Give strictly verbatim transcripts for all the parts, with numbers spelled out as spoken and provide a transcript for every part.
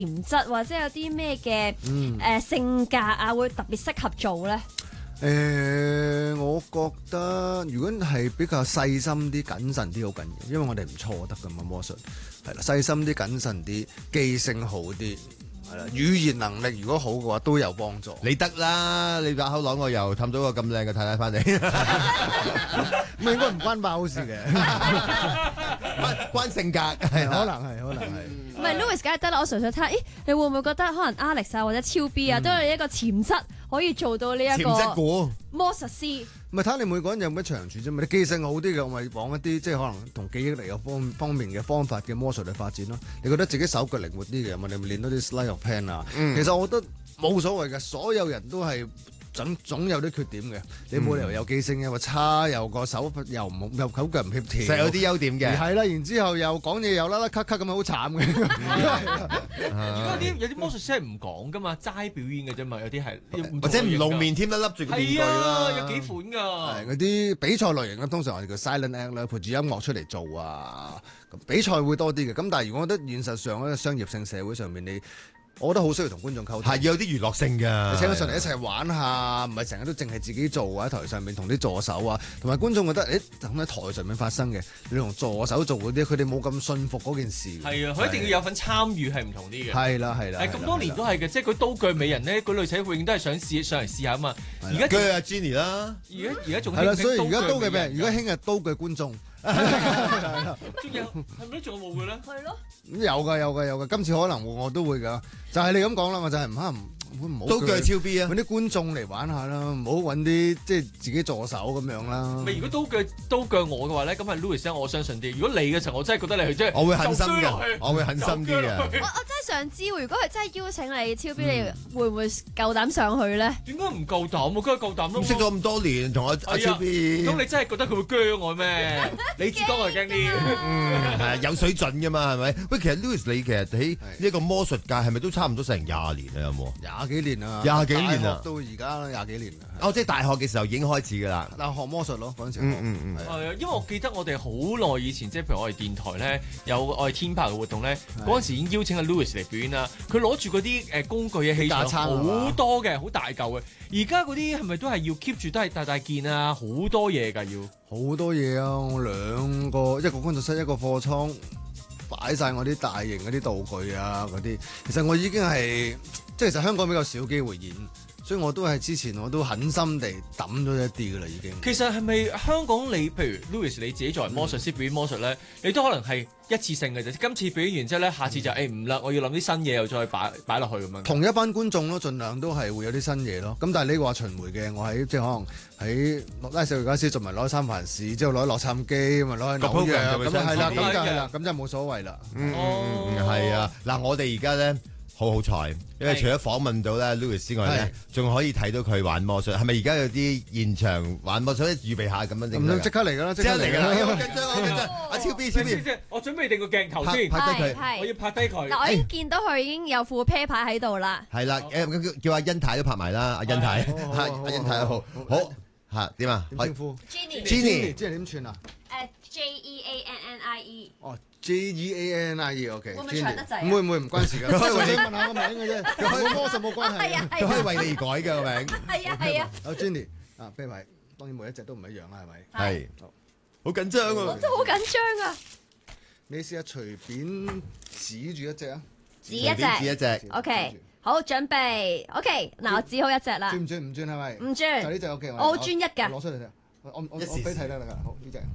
潛質或者有啲咩嘅誒性格啊，會特別適合做咧？ 誒、呃，我覺得如果係比較細心啲、謹慎啲，好緊要，因為我哋唔錯得㗎嘛，魔術係啦，細心啲、謹慎啲、記性好啲，係啦，語言能力如果好嘅話都有幫助。 你得啦，你把口朗我又氹到個咁靚嘅太太翻嚟， 咁應該唔關爆事嘅， 關關性格係可能係，可能係。 唔係 Louis 梗係得啦，我純粹睇下，咦，你會唔會覺得可能 Alex 啊或者超 B 啊、嗯、都有一個潛質可以做到呢一個潛質股魔術師？ 唔係睇你每個人有咩長處啫嘛，你記性好啲嘅，我咪往一啲即係可能同記憶力有方方面嘅方法嘅魔術嚟發展咯。你覺得自己手腳靈活啲嘅，咪你咪練多啲 sleight of hand 啊。嗯、其實我覺得冇所謂嘅，所有人都係。總總有啲缺點嘅，你冇理由有記性嘅，話差又個手又唔又手腳唔協調， 實有啲優點嘅。 係啦，然之後又講嘢又啦啦咳咳咁樣，好慘嘅。 如果有啲有啲魔術師係唔講噶嘛，齋表演嘅啫嘛，有啲係或者唔露面添啦，笠住個面具啦， 有幾款㗎。 係嗰啲比賽類型咧，通常我哋叫 silent act 啦，陪住音樂出嚟做啊，比賽會多啲嘅。咁但係如果我覺得現實上咧，商業性社會上面你。我覺得好需要同觀眾溝通， 係要有啲娛樂性㗎。 你請佢上嚟一齊玩下，唔係成日都淨係自己做啊！喺台上面同啲助手啊，同埋觀眾覺得，誒咁喺台上面發生嘅，你同助手做嗰啲，佢哋冇咁信服嗰件事。 係啊，佢一定要有份參與係唔同啲嘅。 係啦，係啦。 係咁多年都係嘅，即係佢刀具美人咧，嗰女仔永遠都係想試上嚟試下啊嘛。而家佢係 Jenny 啦， 而家而家仲係啦，所以而家刀具美人，而家興嘅刀具觀眾。 仲有係咪仲有冇嘅咧？ 係咯。 咁有㗎有㗎有㗎，今次可能我都會㗎，就係你咁講啦，我就係唔可能唔好刀具超 B 啊， 揾啲觀眾嚟玩下啦，唔好揾啲即係自己助手咁樣啦。 咪如果刀具刀具我嘅話咧，咁係 Louis 我相信啲。如果你嘅時候，我真係覺得你係真係， 我會狠心嘅，我會狠心啲嘅。 我我真係想知，如果佢真係邀請你超 B，你會唔會夠膽上去咧？ 點解唔夠膽？我梗係夠膽咯。 識咗咁多年，同阿阿超 B， 咁你真係覺得佢會鋸我咩？你知講我驚啲， 嗯係有水準㗎嘛，係咪？喂，其實 Louis 你其實喺呢一個魔術界係咪都差唔多成廿年啊？有冇？ 廿幾年啦， 廿幾年啦， 到而家啦，廿幾年啦。 哦，即係大學嘅時候已經開始㗎啦。 嗱，學魔術咯，嗰陣時。 嗯嗯嗯。 係啊，因為我記得我哋好耐以前，即係譬如我哋電台咧有我哋天炮嘅活動咧，嗰陣時已經邀請阿 Louis 嚟表演啦。佢攞住嗰啲誒工具嘅器材好多嘅，好大嚿嘅。而家嗰啲係咪都係要 keep 住都係大大件啊？好多嘢㗎要。 好多嘢啊！我兩個一個工作室一個貨倉，擺晒我啲大型嗰啲道具啊嗰啲。其實我已經係即係其實香港比較少機會演。所以我都係之前我都狠心地抌咗一啲㗎啦，已經。 其實係咪香港你譬如 Louis 你自己作為魔術師表演魔術咧，你都可能係一次性嘅啫。今次表演完之後咧，下次就誒唔啦，我要諗啲新嘢又再擺擺落去咁樣。 同一班觀眾咯，盡量都係會有啲新嘢咯。咁但係你話巡迴嘅，我喺即係可能喺拉斯維加斯做埋攞三藩市，之後攞洛杉磯咁啊攞去紐約咁係啦，咁就係啦，咁就冇所謂啦。 嗯嗯嗯，係啊。嗱，我哋而家咧。好好彩，因為除咗訪問到咧 Louis 之外咧，仲可以睇到佢玩魔術。係咪而家有啲現場玩魔術？預備下咁樣定？ 咁即刻嚟㗎啦！即刻嚟㗎啦！ 好緊張，好緊張！阿超 B，超 B， 我準備定個鏡頭先， 拍低佢， 我要拍低佢。 嗱，我已經見到佢已經有副啤牌喺度啦。 係啦，誒叫叫阿欣太都拍埋啦，阿欣太，阿欣太好，好嚇點啊？ 點稱呼 ？Jenny，Jenny， 即係點串啊？ 誒 J E A N N I E。 哦 ，J E A N N I E，OK。 會唔會長得滯？ 唔會唔會唔關事㗎。佢可以為你問下個名嘅啫，同魔術冇關係。 佢可以為你而改嘅個名。 係啊係啊。 阿 Jenny 啊，啤牌當然每一隻都唔一樣啦，係咪？ 係。好緊張啊！ 我都好緊張啊！ 你試下隨便指住一隻啊！ 指一隻。 指一隻。 OK。好，準備 OK，嗱我指好一隻啦。 轉唔轉唔轉係咪？ 唔轉。 就呢隻 OK。 我好專一㗎。 攞出嚟睇，我我我俾睇啦，好呢隻。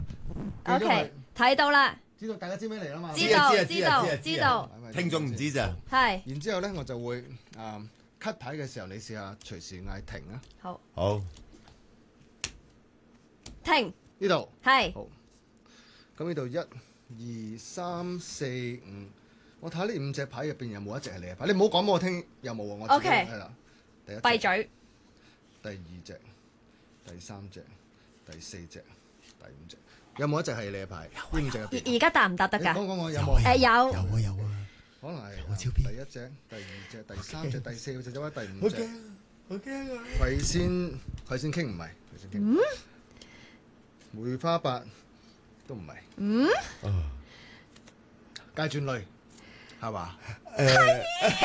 OK，睇到啦。 知道大家知咩嚟啦嘛？ 知道知道知道。 聽眾唔知咋。 係。 然之後咧，我就會啊 cut 牌嘅時候，你試下隨時嗌停啊。 好。 好。 停。 呢度。 係。 好。咁呢度一、二、三、四、五。我睇下呢五隻牌入邊有冇一隻係你嘅牌，你唔好講俾我聽有冇啊，我自己係啦。第一隻。 閉嘴。 第二隻、第三隻、第四隻、第五隻，有冇一隻係你嘅牌？呢五隻入邊。 而家答唔答得㗎？ 講講我有冇？ 誒有。 有啊有啊。 可能係第一隻、第二隻、第三隻、第四隻，或者第五隻。 好驚！好驚啊！ 葵先葵先傾唔係，葵先傾。嗯。梅花八都唔係。 嗯。 啊。 階磚類。 係嘛？ 誒。